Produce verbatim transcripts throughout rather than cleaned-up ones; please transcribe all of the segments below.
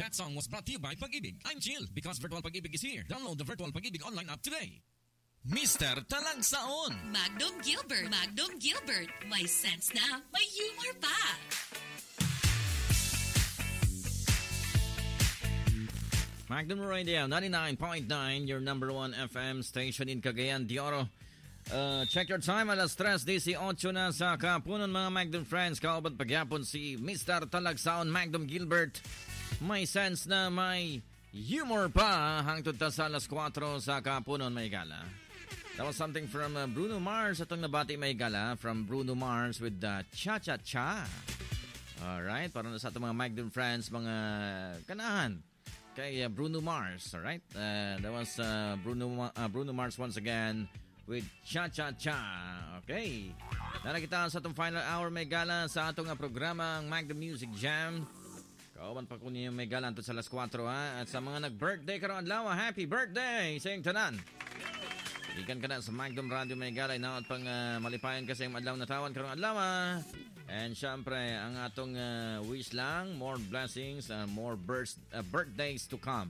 That song was brought to you by Pag-ibig. I'm chill because Virtual Pag-ibig is here. Download the Virtual Pag-ibig online app today. Mister Talagsaon. Magnum Gilbert. Magnum Gilbert. May sense na, may humor pa. Magnum Radio ninety-nine point nine, your number one F M station in Cagayan de Oro. Uh, check your time, alas tres eighteen na sa kapunan mga Magnum friends. Kaubat pagyapon si Mister Talagsaon Magnum Gilbert. May sense na may humor pa hangtod ta sa alas kwatro sa kapunan may gala. That was something from uh, Bruno Mars. Atong nabati may gala from Bruno Mars with the uh, Cha Cha Cha. Alright, para na sa atong mga Magnum friends, mga kanahan kay uh, Bruno Mars. Alright, uh, that was uh, Bruno, uh, Bruno Mars once again with Cha Cha Cha. Okay, narakita sa atong final hour may gala sa atong uh, programa ang Magnum Music Jam. Kauban pa ko niyo may gala sa alas kwatro ha. At sa mga nag-birthday karong adlaw, happy birthday sa iyong tanan. Ikan ka na sa Magnum Radio may gala inaot pang uh, malipayan kasi yung adlaw na tawan karong adlaw. And syempre ang atong uh, wish lang, more blessings, uh, more birth, uh, birthdays to come.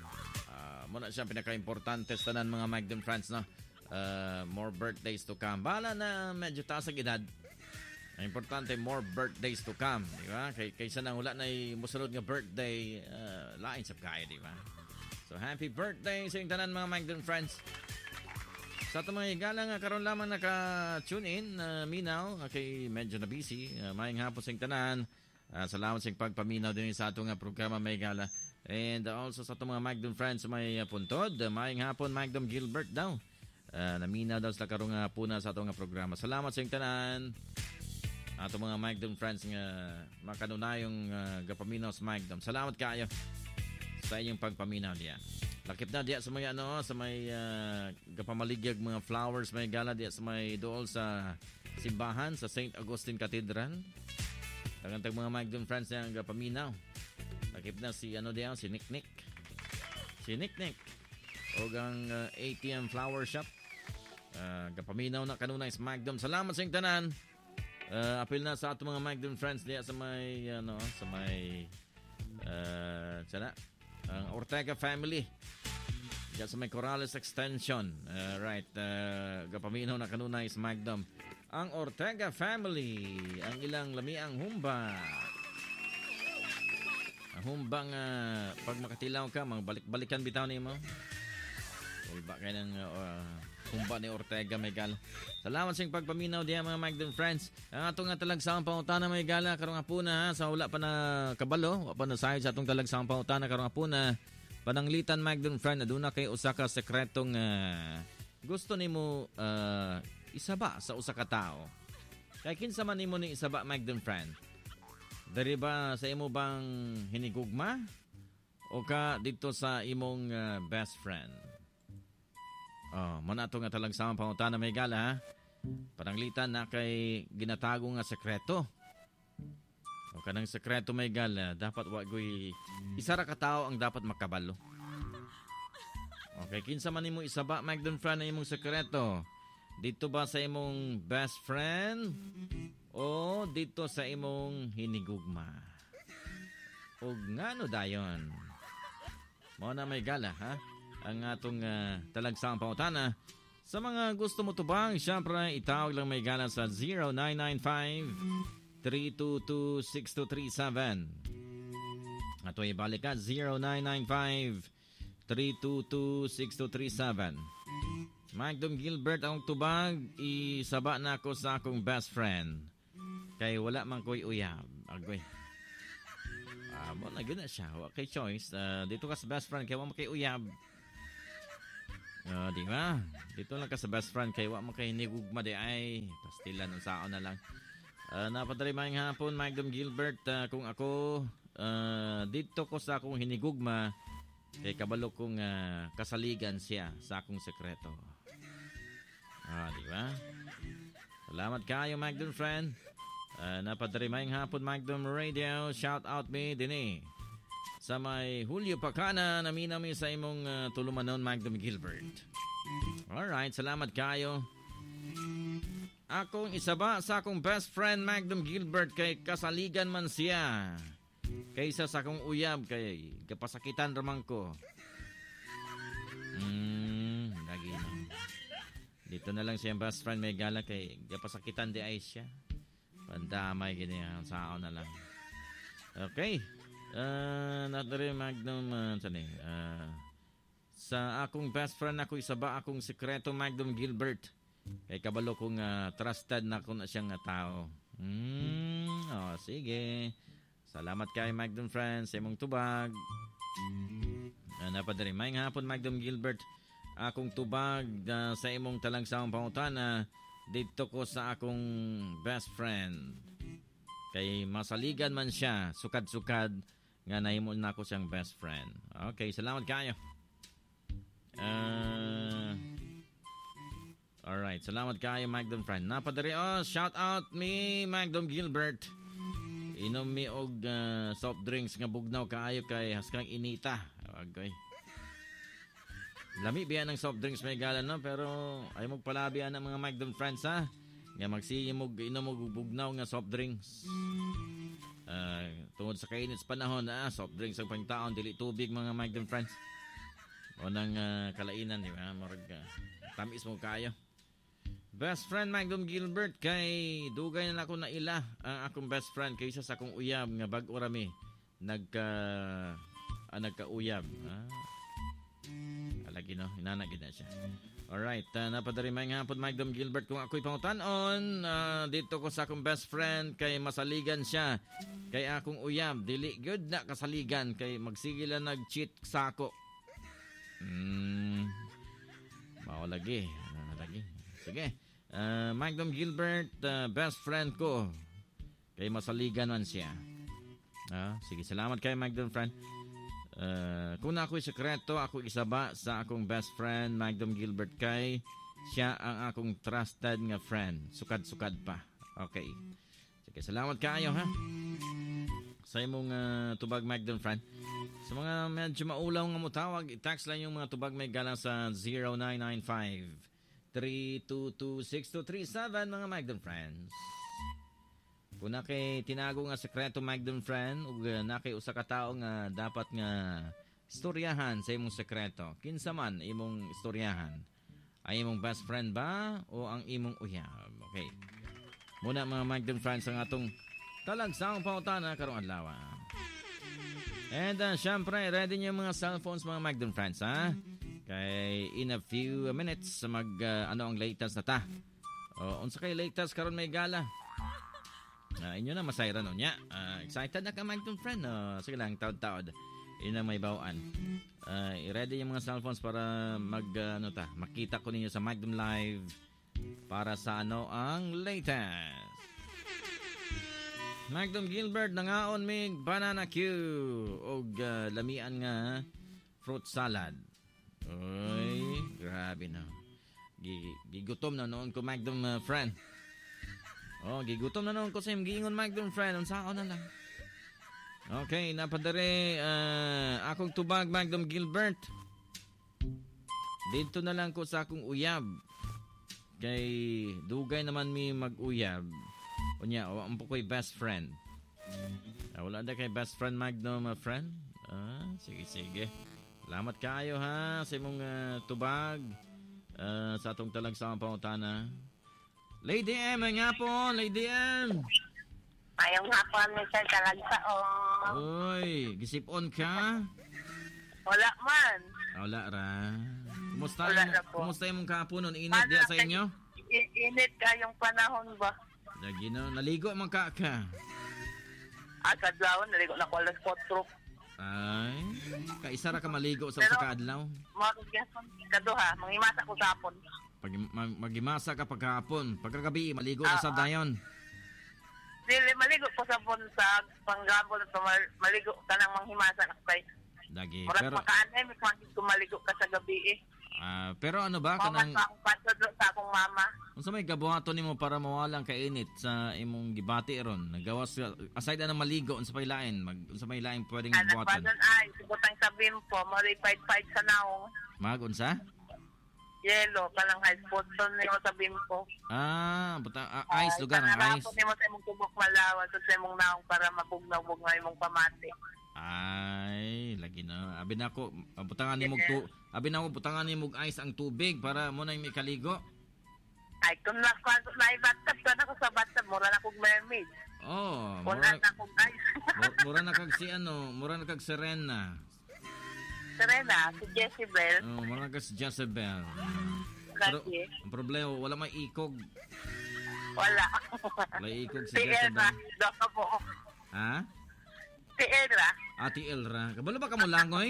Uh, muna siya pinaka-importante sa tanan mga Magnum friends, no? Uh, more birthdays to come. Bahala na medyo taas ang edad. Ang importante, more birthdays to come, di ba? Kay kaysa nang wala na musunod nga birthday, uh, lain sa kaya, di ba? So happy birthday sa inyong tanan mga Magnum friends. Sa itong mga higala nga karon lamang naka-tune in, uh, minaw, okay, medyo na busy. Uh, maying hapon sa tanan. Uh, salamat sa pagpaminaw din sa itong uh, programa may gala. And uh, also sa itong mga Magnum friends may uh, puntod. Uh, maying hapon, Magnum Gilbert daw. Uh, naminaw daw sa karong uh, puna sa itong uh, programa. Salamat sa tanan. Atong mga Magnum friends nga makanunayong uh, gapaminaw sa Magnum. Salamat kayo sa inyong pagpaminaw diya. Lakip na diya sa may ano, sa may uh, gapamaligyag mga flowers may gala diya sa may dool sa simbahan sa Saint Augustine Cathedral. Tagantag mga Magnum friends nga gapaminaw. Lakip na si ano diya, si Nick Nick. Si Nick Nick. O gang uh, A T M Flower Shop. Uh, gapaminaw na kanunay sa Magnum. Salamat sa inyong tanan. Uh, apil na sa ato mga Magnum friends diya sa may ano, sa may uh, sana ang Ortega family. Diyan sa may Corrales Extension. Uh, right. Uh, gapaminaw na kanunay sa Magnum. Ang Ortega family. Ang ilang lamiang humba. Ang humbang uh, pag makatilaw ka, magbalik-balikan bitaw ni mo. Ulba kayo ng uh, humba ni Ortega may gala. Salamat sa pagpaminaw diyan mga Magnum friends. Ang atong nga talagsang pangutana may gala karong hapuna ha. Sa wala pa na kabalo, wala pa na sayod sa atong talagsang pangutana karong hapuna. Pananglitan Magnum friend, aduna kay usa ka sekretong uh, gusto nimo uh, isaba sa usa ka tawo. Kay kinsa man nimo ni isaba Magnum friend? Dari ba sa imo bang hinigugma o ka dito sa imong uh, best friend? Oh, man ato nga talagsang pangutana may gala ha. Pananglitan na kay ginatago nga sekreto. O kanang sekreto may gala, dapat wagoy isa ra ka tawo ang dapat makabalo. Okay, kinsa man nimo isaba Magnum friend na imong sekreto? Dito ba sa imong best friend o dito sa imong hinigugma? O ngano dayon? Mo na may gala ha? Ang atong uh, talagsang pangutana. Sa mga gusto mo tubang, syempre itawag lang may gala sa zero nine nine five three two two six two three seven. Ato ibalik ka zero nine nine five three two two six two three seven. Magnum Gilbert akong tubag, isaba na ako sa akong best friend. Kay wala man ko'y uyab. Agoy. Ah, mo na gina siya. Wala kay choice. Uh, dito ka sa best friend, kay wala man kay uyab. Uh, di ba? Dito lang ka sa best friend, kay wala man kay hinigugma di ay. Pastilan ang sao na lang. Uh, napadali mayang hapon, Magnum Gilbert. Uh, kung ako, uh, dito ko sa akong hinigugma, kay kabalo kong uh, kasaligan siya sa akong sekreto. Ah, di ba? Salamat kayo, Magnum friend. Uh, napadali mayang hapon, Magnum Radio. Shout out me din eh. Sa may Julio Pacana, namina mi sa imong uh, tulumanon, Magnum Gilbert. Alright, salamat kayo. Akong isaba sa akong best friend Magnum Gilbert kay kasaligan man siya. kaysa sa akong uyab kay kapasakitan ramang ko. Hmm, lagi na. Dito na lang siyang best friend may gala kay kapasakitan di ay siya. Pandamay ganyan sao na lang. Okay. Uh, Natari Magnum uh, saan eh? Uh, sa akong best friend ako isaba akong sekreto Magnum Gilbert. Kay kabalo kong uh, trusted na ko na siyang uh, tao. Hmm, oh, sige. Salamat kay Magnum friends sa imong tubag. Uh, napadari may hapon Magnum Gilbert. Akong tubag uh, sa imong talangsamang pangutana dito ko sa akong best friend. Kay masaligan man siya, sukad-sukad nga nahimo na ako siyang best friend. Okay, salamat kayo. Uh, Alright, salamat kayo Magdom friend. Napadari oh, shout out me Magdom Gilbert. Inom mi og uh, soft drinks nga bugnaw kaayo kay haskang inita. Okay. Lami biya ng soft drinks may galan no, pero ay mo palabi ang mga Magdom friends ha. Nga magsiyo mo inom og bugnaw nga soft drinks. Uh, tungod sa kainit sa panahon ah, soft drinks ang pangtaon dili tubig mga Magdom friends. O nang uh, kalainan di ba? Murag uh, tamis mo kayo. Best friend Magdom Gilbert kay dugay na ako na ila ang akong best friend kaysa sa akong uyab nga bag-o rami nagka ah, nagka-uyab. Ah. Alagi no, inanagid na siya. Alright, uh, napadari may hapon Magdom Gilbert kung ako'y pangutan-on uh, dito ko sa akong best friend kay masaligan siya kay akong uyab dili good na kasaligan kay magsigilan nag-cheat sa ako. Hmm. Mao lagi, uh, lagi. Sige. Uh, Magdom Gilbert, uh, best friend ko. Kay masaligan man siya. Uh, sige, salamat kay Magdom friend. Uh, kung na ako'y sekreto, ako isaba sa akong best friend, Magdom Gilbert kay siya ang akong trusted nga friend. Sukad-sukad pa. Okay. Sige, salamat kayo ha. Sa imong uh, tubag Magdom friend. Sa mga medyo maulaw nga mo tawag, i-text lang yung mga tubag may galang sa zero nine nine five three two two six two three seven mga Magdom friends. Kung na kay tinago nga sekreto Magdom friend ug na kay usa ka tawo nga dapat nga istoryahan sa imong sekreto. Kinsa man imong istoryahan? Ay imong best friend ba o ang imong uyab? Okay. Muna mga Magdom friends ang atong talagsaong pangutana karong adlaw. And uh, syempre ready niyo mga cellphones mga Magdom friends ha? Kay in a few minutes mag uh, ano ang latest na ta. O unsa kay latest karon may gala. Uh, inyo na masayra no nya. Uh, excited na ka Magdom friend. Uh, sige lang taod-taod. Ina may bawaan. Uh, i-ready yung mga cellphones para mag uh, ano ta, makita ko ninyo sa Magdom Live para sa ano ang latest. Magdom Gilbert nangaon mig banana Q og uh, lamian nga fruit salad. Oy, grabe na. Gigutom na noon ko Magdom uh, friend. Oh, gigutom na noon ko sa imong giingon Magdom friend, unsa ako na lang. Okay, napadare uh, akong tubag Magdom Gilbert. Dito na lang ko sa akong uyab. Kay dugay naman mi mag-uyab. Unya, o ampo ko'y best friend. Ah, wala na kay best friend Magdom uh, friend. Ah, sige sige. Salamat kayo ha sa imong uh, tubag uh, sa atong talagsamang pangutana. Lady M, ang hapon, Lady M. Ayong hapon, Mister Talagsaon. Uy, gisipon ka? Wala man. Ah, wala ra. Kumusta Wala yung, na po. kumusta yung kahaponon? Init diya sa inyo? I- init kayong panahon ba? Lagi no, naligo man ka ka. Ah, kadlawon, naligo na ko alas four. Ay, kaisa ra ka maligo sa Pero- usa ka adlaw. Marugyason, kaduha, mangimasa ko sa hapon. Pag mag- magimasa ka pagkahapon, pagkagabi maligo na Ah, sa ah. dayon. Dili, maligo ko sa hapon sa panggabon at mal- maligo ka ng manghimasa na kay. Lagi. Murag Pero makaanay, may kwantis ko maligo ka sa gabi eh. ah, pero ano ba Maman kanang pa akong patod sa akong mama. unsa may gabuhaton nimo para mawalang kainit sa imong gibati ron? Nagawas ka- aside na maligo unsa may lain, mag unsa may lain pwedeng Anak gabuhaton? pa ay, subutang sabihin po, mali fight-fight sa naong. Mag unsa? yelo, kanang high spot ni mo sa bimpo. Ah, buta ah, ice lugar ang ice. Kanang ni mo sa imong tubok malawan sa imong naong para mabugnaw-bugnaw imong pamati. Ay, lagi na. Abi na ko, butangan ni mog tu, abi na ko butangan ni mog ice ang tubig para mo na may kaligo. Ay, kung nakwanto na i-bathtub ka na ko sa bathtub, mura na kong mermaid. Oh, Wala mura, na kong ice. mu- mura na kag si ano, mura na kag Serena. Serena, si Jezebel, Oh, mura na kag si Jezebel. Pero lagi. ang problema, wala may ikog. Wala. Wala ikog si Si Elra, Jezebel. daw ka po. Ha? Si Elra. Ati Elra, kabalo ba ka mulangoy?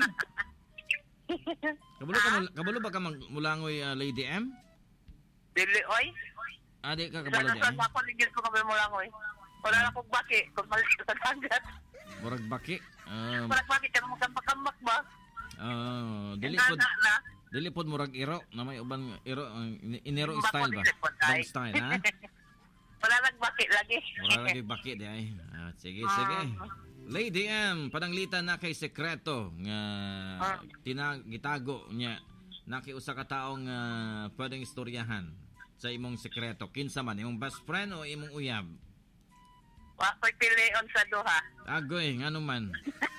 Kabalo ka mul- kabalo ba ka mag- mulangoy uh, Lady M? Dili, oy. Ah, di ka kabalo di Sana ay. sa ako, ligil ko kami mo lang, oy. Wala na kong baki, kung malis ko sa dagat. Murag baki. Um, Wala baki, ka naman kampakammak ba? oh, dili Nana pod na. dili pod murag iro na may uban iro uh, iniro Bako style ba? dili pod, ay. Dog style ha? Wala nang baki lagi. Mura lagi baki di ay. Ah, sige, sige. Lady M, pananglitan na kay sekreto nga Ah. tinag gitago niya nakiusa ka taong uh, pwedeng istoryahan sa imong sekreto. Kinsa man, imong best friend o imong uyab? Wa ko'y pilion sa duha. Agoy, ngano man.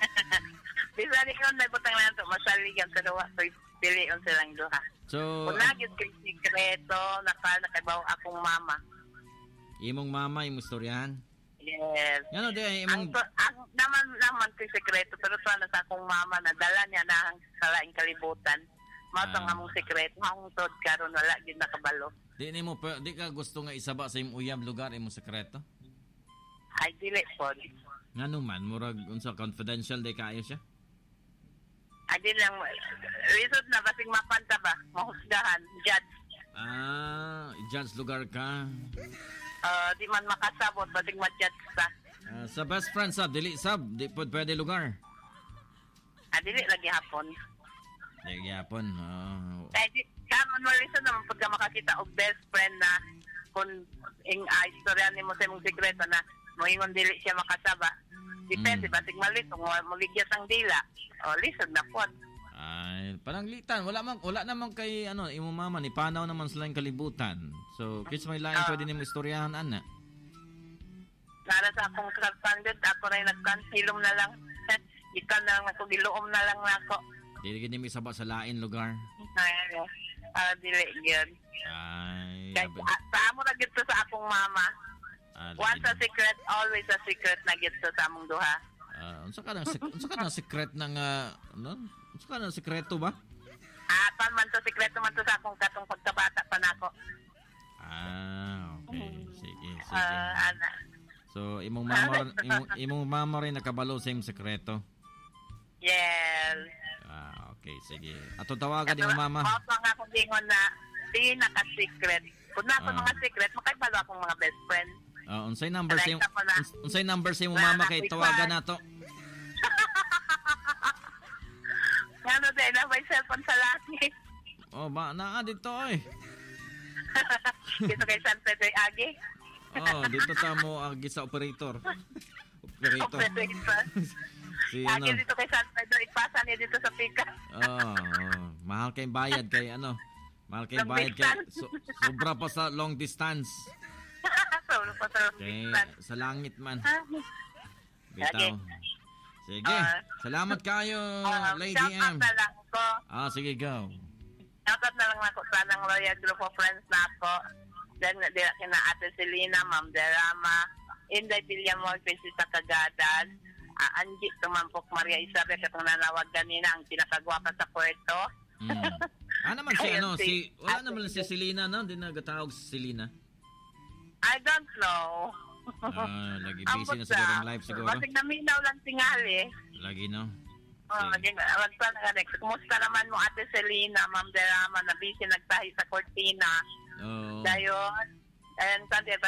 Bisa ni kon may butang lang to masaligan sa duha. Ko'y pilion silang duha. So, Kung lagi kay sikreto, naka nakabaw akong mama. imong mama imong istoryahan? Yes. Ngano di ay Ang, imong ang naman naman ko'y sekreto, pero sana sa akong mama na dala niya na ang salaing kalibutan. Matang Ah. among sekreto, ang tod karon wala gid nakabalo. di nimo pa- di ka gusto nga isaba sa imong uyab lugar imong sekreto? Ay dili pod. Ngano man, murag unsa confidential day kaayo siya? Ay dili lang reason na basing mapanta ba, mahusgahan, judge. Ah, i-judge lugar ka. Uh, di man makasabot basing ma-judge sa. Ah, sa best friend sab, dili sab, di pod pwede lugar. Ah, dili lagi hapon. Di gyapon. Oh. Kaya di, kaman mo reason naman pagka makakita og best friend na kung ing uh, istorya ni mo sa imong sekreto na moingon dili siya makasaba. Depende, Mm. basig malit kung muligyas ang dila. O, lisod na po. Ay, parang litan, wala man wala naman kay ano, imong mama ni panaw naman sila yung kalibutan. So, kids may lain Ah. pwede nimo istoryahan ana. Para sa akong crowdfunded, ako rin nagkansilom na lang. Ikan na lang ako, giluom na lang na ako. Dili gid nimo isaba sa lain lugar. Ay, ah, dili yun. Ay, Kaya, labi- ah, sa amo na gito sa akong mama. ah, Once a labi- secret, always a secret na gito sa among duha. Ah, unsa ka nang sek- unsa ka nang secret ng ah, ano? Unsa ka nang sekreto ba? Ah, pan man to, sekreto man to sa akong katong pagkabata pa na ako. Ah, okay. Sige, sige. Ah, ana. So, imong mama imong, imong mama rin nakabalo sa imong sekreto. Yes. Ah, okay, sige. Ato tawagan imong mama. Ako pa nga akong dingon na di naka-secret. Kung na ako Ah. mga secret, makaibalo akong mga best friend. Ah, unsay number sa imong Like ako na. uns- unsay number sa imong Wala mama na, kay quick tawagan one. nato. Ano din, na may cellphone sa langit. Oh, ba naa dito oy. Dito kay San Pedro Agi. Oh, dito ta mo agi sa operator. Operator. Operator. Si Agi ano? dito kay San Pedro, ipasa niya dito sa pika. Oh, oh, mahal kay bayad kay ano? Mahal kay Long bayad kay distance. so, sobra pa sa long distance. Solo pa sa Kay distance. sa langit man. Ah, Bitaw. Sige. Ah. Salamat kayo, ah, Lady shout out M. na lang ko. Ah, sige, go. Shout out na lang ako sa ng loyal group of friends na ako. Then, di kina Ate Selena, Ma'am Derama, Inday Villamor, Princesa Cagadan, uh, Angie Tumampok, Maria Isabel, katong nanawag kanina, ang pinakagwapa sa Puerto. Mm. Ah, naman si Ayun, ano, si- si wala Ate naman si Selena, no? Hindi nagatawag si Selena. I don't know. Ah, lagi Ang busy na puta. siguro yung live siguro. Basig naminaw lang tingali. Lagi, no? Oh, Sige. di ba? Wag pa na next. Kumusta naman mo Ate Selena, Ma'am Derama, na busy nagtahi sa Cortina. Oh. Dayon. And,